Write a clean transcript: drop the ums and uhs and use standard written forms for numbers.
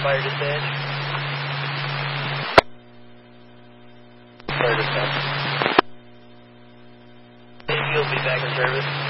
Meyer dispatch. Fire dispatch. You'll be back in service.